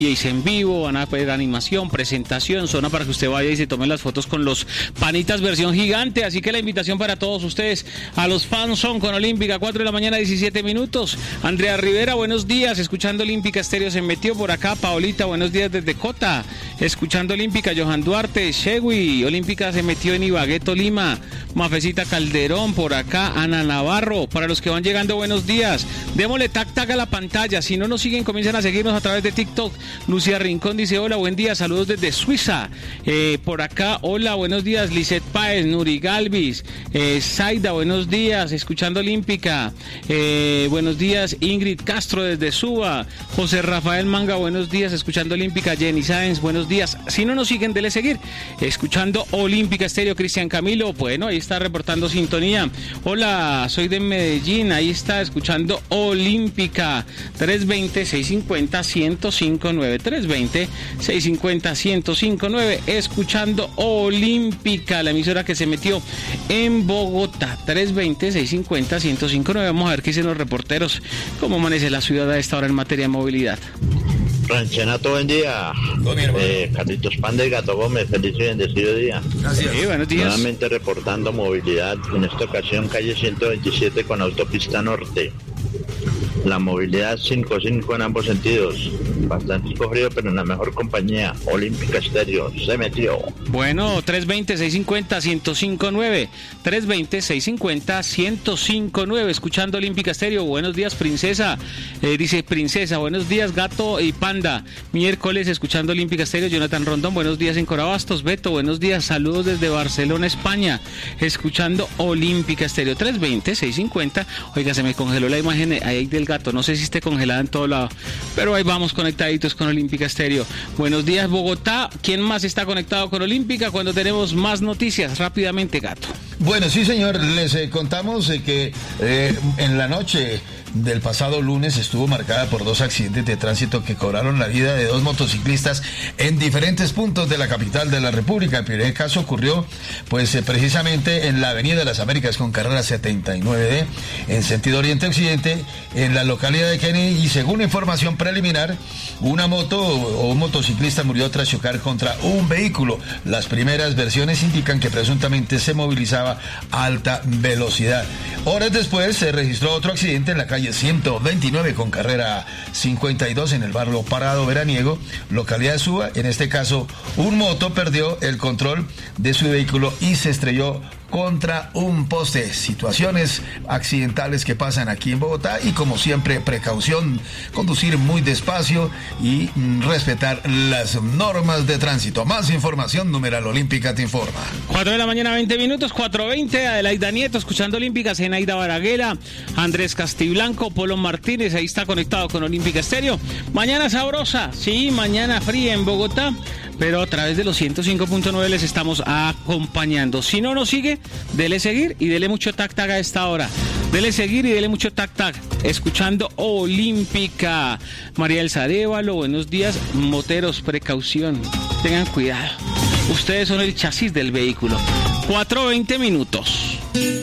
en vivo, van a ver animación, presentación, zona para que usted vaya y se tome las fotos con los panitas versión gigante, así que la invitación para todos ustedes, a los fans son con Olímpica, 4 de la mañana, 17 minutos. Andrea Rivera, buenos días, escuchando Olímpica Estéreo, se metió por acá. Paolita, buenos días desde Cota, escuchando Olímpica. Johan Duarte, Shewi, Olímpica se metió en Ibagué, Tolima. Mafecita Calderón, por acá. Ana Navarro, para los que van llegando, buenos días. Démosle tac tac a la pantalla, si no nos siguen, comiencen a seguirnos a través de TikTok. Lucía Rincón dice, hola, buen día, saludos desde Suiza. Por acá, hola, buenos días, Lisette Páez, Nuri Galvis, Zaida, buenos días, escuchando Olímpica. Buenos días, Ingrid Castro desde Suba. José Rafael Manga, buenos días, escuchando Olímpica. Jenny Sáenz, buenos días. Si no nos siguen, dele seguir, escuchando Olímpica Estéreo. Cristian Camilo, bueno, ahí está reportando sintonía. Hola, soy de Medellín, ahí está escuchando Olímpica. 320-650-1059, 320-650-1059, escuchando Olímpica, la emisora que se metió en Bogotá. 320-650-1059. Vamos a ver qué dicen los reporteros, cómo amanece la ciudad a esta hora en materia de movilidad. Ranchenato, buen día. Carlitos Pan del Gato Gómez, feliz y bendecido día. Gracias. Sí, buenos días. Nuevamente reportando movilidad, en esta ocasión calle 127 con autopista norte. La movilidad 5-5 en ambos sentidos. Bastante frío, pero en la mejor compañía. Olímpica Estéreo se metió. Bueno, 320-650-1059. 320-650-1059. Escuchando Olímpica Estéreo. Buenos días, princesa. Dice princesa. Buenos días, gato y panda. Miércoles, escuchando Olímpica Estéreo. Jonathan Rondón. Buenos días en Corabastos. Beto, buenos días. Saludos desde Barcelona, España. Escuchando Olímpica Estéreo. 320-650. Oiga, se me congeló la imagen ahí del gato, no sé si esté congelada en todo lado, pero ahí vamos conectaditos con Olímpica Estéreo. Buenos días, Bogotá. ¿Quién más está conectado con Olímpica cuando tenemos más noticias? Rápidamente, gato. Bueno, sí, señor, les contamos que en la noche del pasado lunes estuvo marcada por 2 accidentes de tránsito que cobraron la vida de 2 motociclistas en diferentes puntos de la capital de la República. El primer caso ocurrió precisamente en la Avenida de las Américas con carrera 79D en sentido oriente-occidente en la localidad de Kennedy, y según información preliminar, una moto o un motociclista murió tras chocar contra un vehículo. Las primeras versiones indican que presuntamente se movilizaba a alta velocidad. Horas después se registró otro accidente en la calle 129 con carrera 52 en el barrio Parado Veraniego, localidad de Suba. En este caso, un moto perdió el control de su vehículo y se estrelló contra un poste. Situaciones accidentales que pasan aquí en Bogotá, y como siempre, precaución, conducir muy despacio y respetar las normas de tránsito. Más información, numeral Olímpica te informa. 4 de la mañana, 20 minutos, 4:20, Adelaida Nieto, escuchando Olímpica, Zenaida Baraguera, Andrés Castiblanco, Polo Martínez, ahí está conectado con Olímpica Estéreo. Mañana sabrosa, sí, mañana fría en Bogotá, pero a través de los 105.9 les estamos acompañando. Si no nos sigue, dele seguir y dele mucho tac tac a esta hora. Dele seguir y dele mucho tac tac, escuchando Olímpica. María Elsa Arévalo, buenos días. Moteros, precaución, tengan cuidado. Ustedes son el chasis del vehículo. 4:20 minutos.